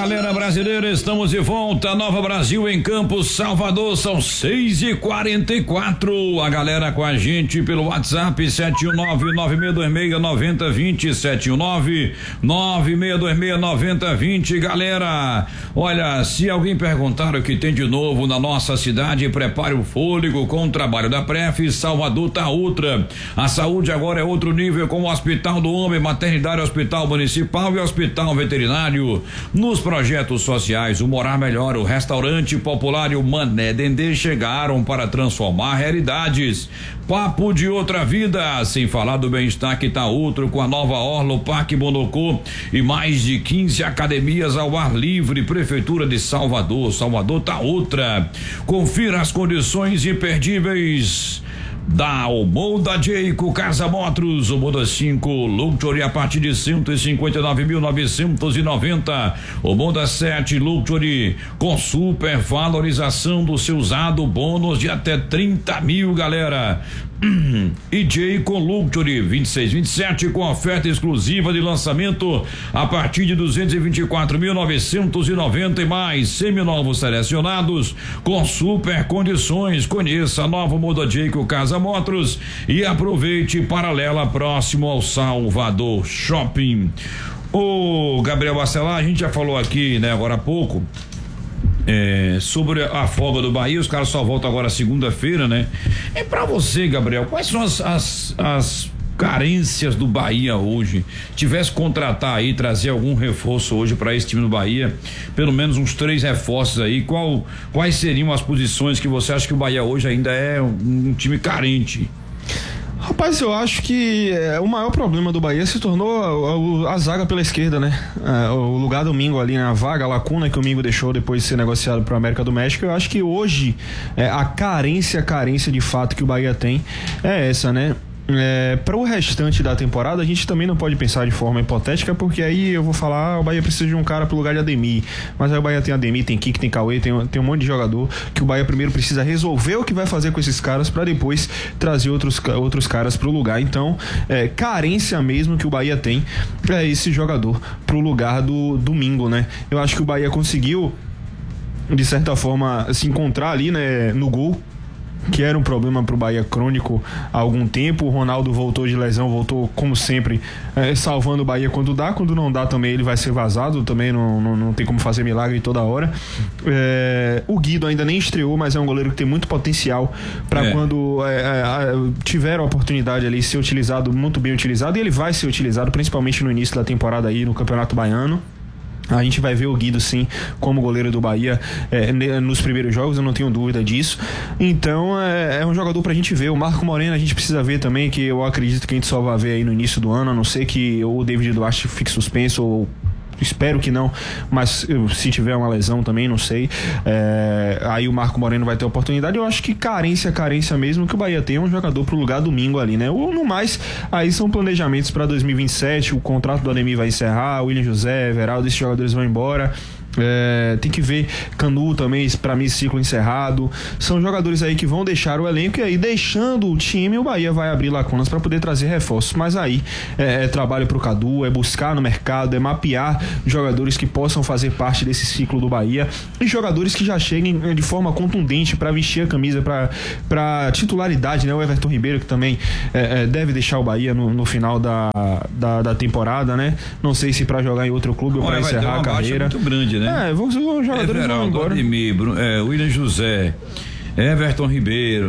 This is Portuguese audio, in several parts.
galera brasileira, estamos de volta. Nova Brasil em Campos, Salvador, são 6h44. A galera com a gente pelo WhatsApp 71996269020, 71996269020. Galera, olha, se alguém perguntar o que tem de novo na nossa cidade, prepare o fôlego com o trabalho da Pref. Salvador tá outra. A saúde agora é outro nível, com o Hospital do Homem, Maternidade, Hospital Municipal e Hospital Veterinário. Nos projetos sociais, o Morar Melhor, o Restaurante Popular e o Mané Dendê chegaram para transformar realidades. Papo de outra vida, sem falar do bem-estar que tá outro, com a nova orla, o Parque Bonocô e mais de 15 academias ao ar livre. Prefeitura de Salvador, Salvador tá outra. Confira as condições imperdíveis da Omoda Jayco Casa Motors, Omoda 5 Luxury a partir de 159.990, Omoda 7 Luxury com super valorização do seu usado, bônus de até 30 mil, galera. E Jayco Luxury 2627 com oferta exclusiva de lançamento a partir de 224.990 e mais, seminovos selecionados com super condições. Conheça a nova Omoda Jayco Casa Motors e aproveite paralela próximo ao Salvador Shopping. O Gabriel Bacelar, a gente já falou aqui, né, agora há pouco, sobre a folga do Bahia. Os caras só voltam agora segunda-feira, né? É pra você, Gabriel, quais são as carências do Bahia hoje? Tivesse que contratar aí, trazer algum reforço hoje para esse time do Bahia, pelo menos uns 3 reforços aí, quais seriam as posições que você acha que o Bahia hoje ainda é um time carente? Rapaz, eu acho que o maior problema do Bahia se tornou a zaga pela esquerda, né? O lugar do Mingo ali, a vaga, a lacuna que o Mingo deixou depois de ser negociado para o América do México. Eu acho que hoje a carência de fato que o Bahia tem é essa, né? Para o restante da temporada, a gente também não pode pensar de forma hipotética, porque aí eu vou falar, o Bahia precisa de um cara pro lugar de Ademir, mas aí o Bahia tem Ademir, tem Kik, tem Cauê, tem um monte de jogador que o Bahia primeiro precisa resolver o que vai fazer com esses caras para depois trazer outros caras pro lugar. Então, carência mesmo que o Bahia tem é esse jogador pro lugar do Domingo, né? Eu acho que o Bahia conseguiu, de certa forma, se encontrar ali, né, no gol, que era um problema pro Bahia crônico há algum tempo. O Ronaldo voltou de lesão, voltou como sempre, salvando o Bahia quando dá, quando não dá também ele vai ser vazado, também não tem como fazer milagre toda hora. O Guido ainda nem estreou, mas é um goleiro que tem muito potencial para quando tiver a oportunidade ali ser utilizado, muito bem utilizado, e ele vai ser utilizado principalmente no início da temporada aí no Campeonato Baiano. A gente vai ver o Guido sim como goleiro do Bahia nos primeiros jogos, eu não tenho dúvida disso. Então é um jogador pra gente ver. O Marco Moreno a gente precisa ver também, que eu acredito que a gente só vai ver aí no início do ano, a não ser que o David Duarte fique suspenso, ou espero que não, mas se tiver uma lesão também, não sei, aí o Marco Moreno vai ter oportunidade. Eu acho que carência mesmo que o Bahia tem é um jogador pro lugar Domingo ali, né? Ou no mais, aí são planejamentos para 2027, o contrato do Ademir vai encerrar, o William José, Everaldo, esses jogadores vão embora. Tem que ver Canu também, pra mim, ciclo encerrado. São jogadores aí que vão deixar o elenco, e aí deixando o time, o Bahia vai abrir lacunas para poder trazer reforços. Mas aí é trabalho pro Cadu, é buscar no mercado, é mapear jogadores que possam fazer parte desse ciclo do Bahia, e jogadores que já cheguem de forma contundente para vestir a camisa, para titularidade, né? O Everton Ribeiro, que também deve deixar o Bahia no final da temporada, né? Não sei se para jogar em outro clube ou para encerrar a carreira. Muito grande, né? Vão ser os jogadores que vão embora. Ademir, William José, Everton Ribeiro.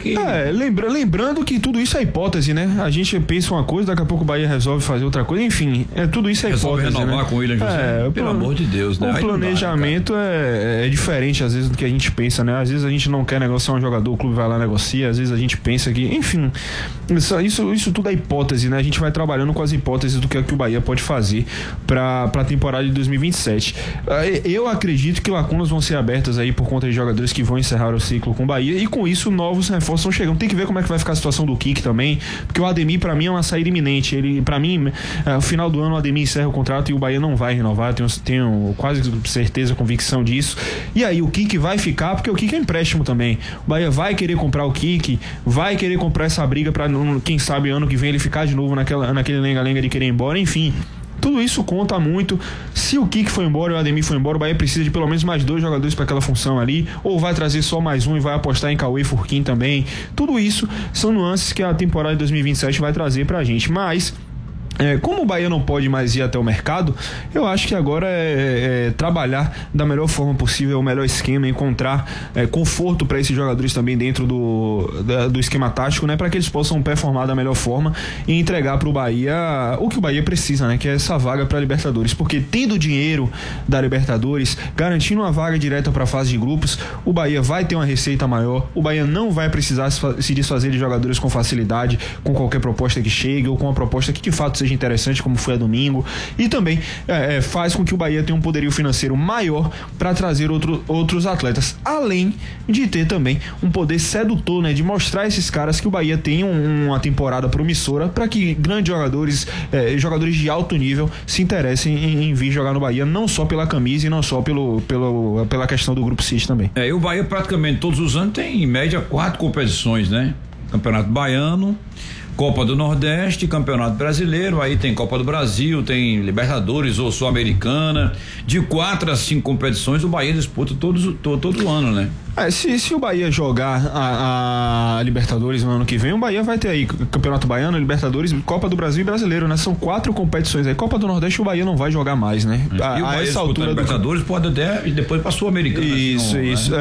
Lembrando que tudo isso é hipótese, né? A gente pensa uma coisa, daqui a pouco o Bahia resolve fazer outra coisa. Enfim, tudo isso é resolve hipótese. Renovar, né? Com o William José. Pelo amor de Deus, né? O planejamento é diferente às vezes do que a gente pensa, né? Às vezes a gente não quer negociar um jogador, o clube vai lá e negocia. Às vezes a gente pensa que, enfim, isso tudo é hipótese, né? A gente vai trabalhando com as hipóteses do que o Bahia pode fazer para a temporada de 2027. Eu acredito que lacunas vão ser abertas aí por conta de jogadores que vão encerrar o ciclo com o Bahia, e com isso novos reforços estão chegando. Tem que ver como é que vai ficar a situação do Kik também, porque o Ademir pra mim é uma saída iminente. Ele, pra mim, no final do ano o Ademir encerra o contrato e o Bahia não vai renovar, tenho quase certeza, convicção disso. E aí o Kik vai ficar, porque o Kik é empréstimo também. O Bahia vai querer comprar o Kik, vai querer comprar essa briga pra, quem sabe, ano que vem ele ficar de novo naquele lenga-lenga de querer ir embora. Enfim, Tudo isso conta muito. Se o Kik foi embora e o Ademir foi embora, o Bahia precisa de pelo menos mais 2 jogadores para aquela função ali, ou vai trazer só mais um e vai apostar em Cauê e Furquim também. Tudo isso são nuances que a temporada de 2027 vai trazer pra gente, mas como o Bahia não pode mais ir até o mercado, eu acho que agora é trabalhar da melhor forma possível, o melhor esquema, encontrar conforto para esses jogadores também dentro do esquema tático, né, para que eles possam performar da melhor forma e entregar para o Bahia o que o Bahia precisa, né, que é essa vaga para a Libertadores, porque tendo dinheiro da Libertadores, garantindo uma vaga direta para a fase de grupos, o Bahia vai ter uma receita maior, o Bahia não vai precisar se desfazer de jogadores com facilidade, com qualquer proposta que chegue ou com uma proposta que de fato seja interessante, como foi a domingo, e também faz com que o Bahia tenha um poderio financeiro maior para trazer outros atletas, além de ter também um poder sedutor, né, de mostrar a esses caras que o Bahia tem uma temporada promissora para que grandes jogadores de alto nível se interessem em vir jogar no Bahia, não só pela camisa e não só pela questão do Grupo City também. E o Bahia praticamente todos os anos tem em média 4 competições, né? Campeonato Baiano, Copa do Nordeste, Campeonato Brasileiro, aí tem Copa do Brasil, tem Libertadores ou Sul-Americana, de 4 a 5 competições o Bahia disputa todo ano, né? Se o Bahia jogar a Libertadores no ano que vem, o Bahia vai ter aí Campeonato Baiano, Libertadores, Copa do Brasil e Brasileiro, né? São 4 competições aí. Copa do Nordeste o Bahia não vai jogar mais, né? E o Bahia essa altura Libertadores pode até e depois para a Sul-Americana. Isso.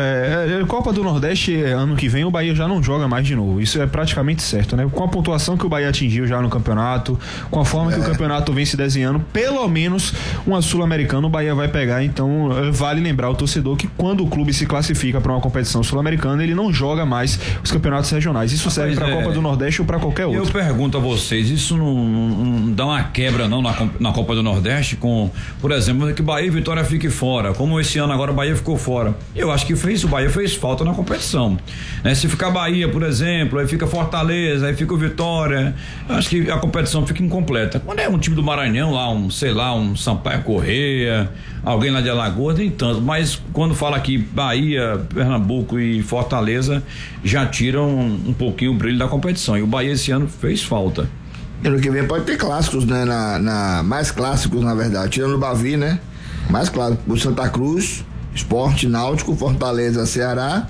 Copa do Nordeste ano que vem o Bahia já não joga mais de novo. Isso é praticamente certo, né? Com a pontuação que o Bahia atingiu já no campeonato, com a forma que o campeonato vem se desenhando, pelo menos uma Sul-Americana o Bahia vai pegar. Então vale lembrar o torcedor que quando o clube se classifica para uma competição sul-americana, ele não joga mais os campeonatos regionais. Isso serve para a Copa do Nordeste ou para qualquer outro. Eu pergunto a vocês, isso não dá uma quebra não na Copa do Nordeste com, por exemplo, que Bahia e Vitória fique fora, como esse ano agora o Bahia ficou fora. Eu acho que o Bahia fez falta na competição, né? Se ficar Bahia, por exemplo, aí fica Fortaleza, aí fica o Vitória, eu acho que a competição fica incompleta. Quando é um time do Maranhão lá, um Sampaio Corrêa, alguém lá de Alagoas, nem tanto, mas quando fala aqui Bahia, Pernambuco e Fortaleza, já tiram um pouquinho o brilho da competição, e o Bahia esse ano fez falta. Ano que vem pode ter clássicos, né? Mais clássicos, na verdade, tirando o Bavi, né? Mais clássicos, o Santa Cruz, Sport, Náutico, Fortaleza, Ceará,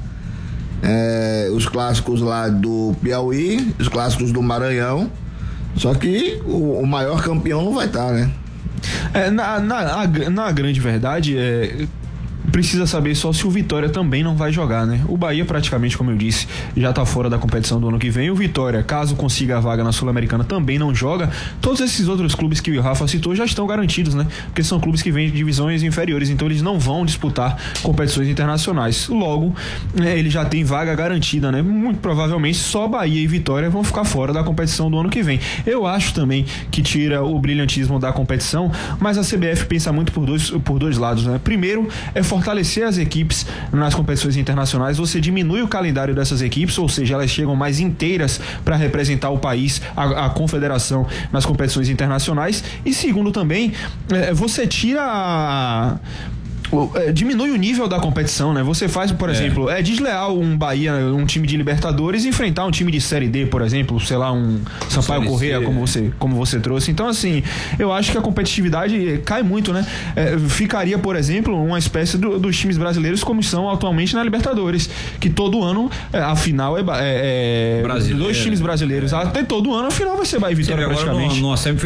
os clássicos lá do Piauí, os clássicos do Maranhão, só que o maior campeão não vai estar, né? Na grande verdade, precisa saber só se o Vitória também não vai jogar, né? O Bahia praticamente, como eu disse, já tá fora da competição do ano que vem. O Vitória, caso consiga a vaga na Sul-Americana, também não joga. Todos esses outros clubes que o Rafa citou já estão garantidos, né? Porque são clubes que vêm de divisões inferiores, então eles não vão disputar competições internacionais. Logo, ele já tem vaga garantida, né? Muito provavelmente só Bahia e Vitória vão ficar fora da competição do ano que vem. Eu acho também que tira o brilhantismo da competição, mas a CBF pensa muito por dois lados, né? Primeiro, fortalecer as equipes nas competições internacionais. Você diminui o calendário dessas equipes, ou seja, elas chegam mais inteiras para representar o país, a confederação nas competições internacionais. E segundo também, você tira diminui o nível da competição, né? Você faz, por exemplo, é desleal um Bahia, um time de Libertadores enfrentar um time de Série D, por exemplo, sei lá, um Sampaio Corrêa, como você trouxe. Então, assim, eu acho que a competitividade cai muito, né? Ficaria, por exemplo, uma espécie dos times brasileiros como são atualmente na Libertadores, que todo ano a final é dois times brasileiros. Até todo ano a final vai ser Bahia e Vitória praticamente. Agora,